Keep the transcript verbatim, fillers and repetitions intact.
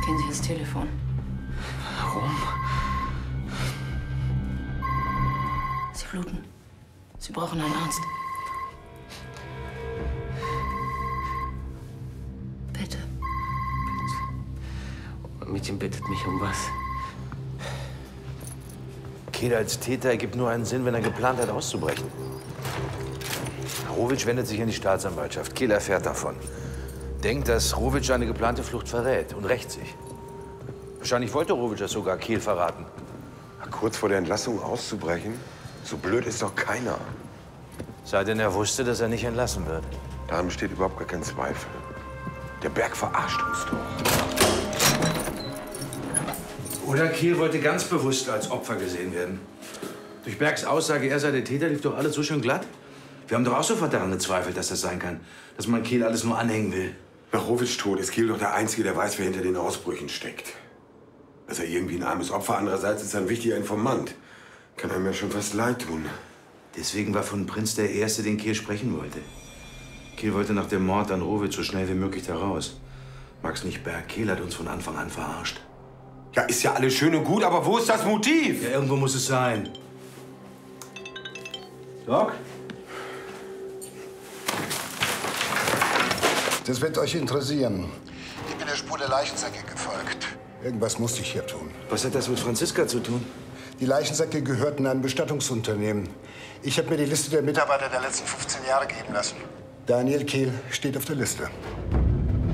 Gehen Sie ans Telefon. Warum? Sie bluten. Sie brauchen einen Arzt. Bitte. Mädchen bittet mich um was. Kehl als Täter ergibt nur einen Sinn, wenn er geplant hat, auszubrechen. Rovic wendet sich an die Staatsanwaltschaft. Kehl erfährt davon. Denkt, dass Rovic seine geplante Flucht verrät und rächt sich. Wahrscheinlich wollte Rovic das sogar Kehl verraten. Kurz vor der Entlassung auszubrechen? So blöd ist doch keiner. Sei denn, er wusste, dass er nicht entlassen wird. Daran besteht überhaupt gar kein Zweifel. Der Berg verarscht uns doch. Oder Kehl wollte ganz bewusst als Opfer gesehen werden. Durch Bergs Aussage, er sei der Täter, lief doch alles so schön glatt. Wir haben doch auch sofort daran gezweifelt, dass das sein kann. Dass man Kehl alles nur anhängen will. Nach Rovics Tod ist Kehl doch der Einzige, der weiß, wer hinter den Ausbrüchen steckt. Dass er irgendwie ein armes Opfer, andererseits ist er ein wichtiger Informant. Kann einem ja schon fast leid tun. Deswegen war von Prinz der Erste, den Kehl sprechen wollte. Kehl wollte nach dem Mord an Rovic so schnell wie möglich da raus. Mag's nicht, Berg, Kehl hat uns von Anfang an verarscht. Ja, ist ja alles schön und gut, aber wo ist das Motiv? Ja, irgendwo muss es sein. Doc? Das wird euch interessieren. Ich bin der Spur der Leichensäcke gefolgt. Irgendwas musste ich hier tun. Was hat das mit Franziska zu tun? Die Leichensäcke gehörten einem Bestattungsunternehmen. Ich habe mir die Liste der Mitarbeiter der letzten fünfzehn Jahre geben lassen. Daniel Kehl steht auf der Liste.